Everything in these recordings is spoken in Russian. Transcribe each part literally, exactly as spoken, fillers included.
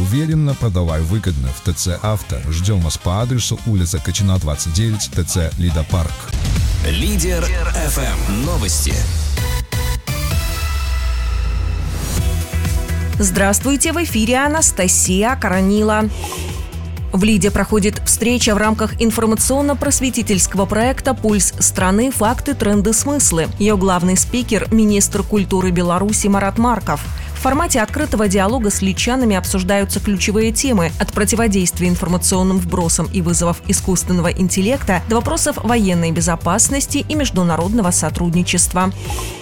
уверенно, продавай выгодно в ТЦ «Авто». Ждем вас по адресу улица Качина, двадцать девять, ТЦ «Лидопарк». Лидер эф эм. Новости. Здравствуйте, в эфире Анастасия Коронила. В Лиде проходит встреча в рамках информационно-просветительского проекта «Пульс страны. Факты, тренды, смыслы». Ее главный спикер – министр культуры Беларуси Марат Марков. В формате открытого диалога с лидчанами обсуждаются ключевые темы – от противодействия информационным вбросам и вызовов искусственного интеллекта до вопросов военной безопасности и международного сотрудничества.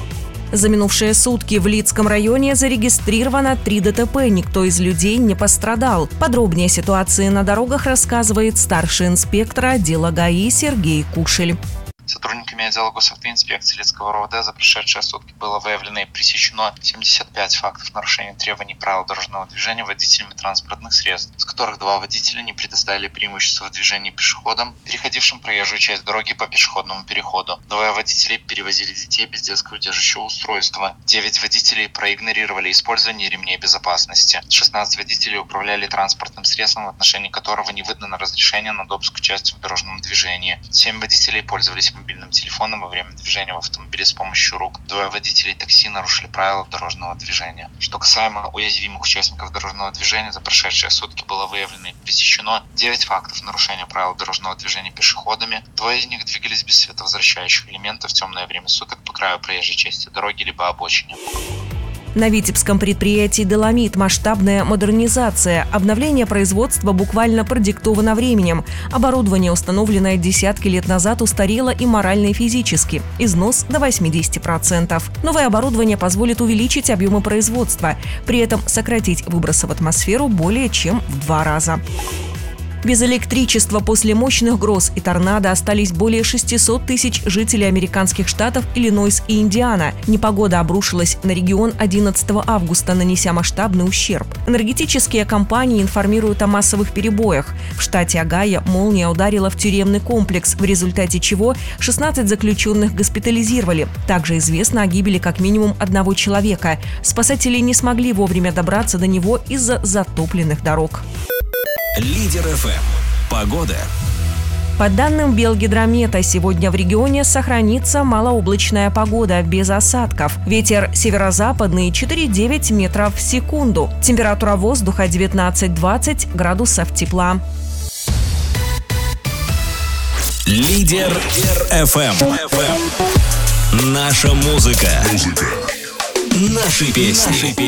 За минувшие сутки в Лидском районе зарегистрировано три ДТП, никто из людей не пострадал. Подробнее о ситуации на дорогах рассказывает старший инспектор отдела ГАИ Сергей Кушель. Сотрудниками отдела госавтоинспекции Лидского РОВД за прошедшие сутки было выявлено и пресечено семьдесят пять фактов нарушения требований правил дорожного движения водителями транспортных средств, с которых два водителя не предоставили преимущество в движении пешеходам, переходившим проезжую часть дороги по пешеходному переходу. Двое водителей перевозили детей без детского удерживающего устройства. Девять водителей проигнорировали использование ремней безопасности. шестнадцать водителей управляли транспортным средством, в отношении которого не выдано разрешение на допуск к участию в дорожном движении. Семь водителей пользовались мобильным телефоном во время движения в автомобиле с помощью рук. Двое водителей такси нарушили правила дорожного движения. Что касаемо уязвимых участников дорожного движения, за прошедшие сутки было выявлено и пресечено девять фактов нарушения правил дорожного движения пешеходами. Двое из них двигались без световозвращающих элементов в темное время суток по краю проезжей части дороги либо обочине. На Витебском предприятии «Доломит» масштабная модернизация. Обновление производства буквально продиктовано временем. Оборудование, установленное десятки лет назад, устарело и морально, и физически. Износ до восемьдесят процентов. Новое оборудование позволит увеличить объемы производства, при этом сократить выбросы в атмосферу более чем в два раза. Без электричества после мощных гроз и торнадо остались более шестисот тысяч жителей американских штатов Иллинойс и Индиана. Непогода обрушилась на регион одиннадцатого августа, нанеся масштабный ущерб. Энергетические компании информируют о массовых перебоях. В штате Огайо молния ударила в тюремный комплекс, в результате чего шестнадцать заключенных госпитализировали. Также известно о гибели как минимум одного человека. Спасатели не смогли вовремя добраться до него из-за затопленных дорог. Лидер эф эм. Погода. По данным Белгидромета, сегодня в регионе сохранится малооблачная погода без осадков. Ветер северо-западный четыре-девять метров в секунду. Температура воздуха девятнадцать-двадцать градусов тепла. Лидер эф эм. Наша музыка. Наши песни.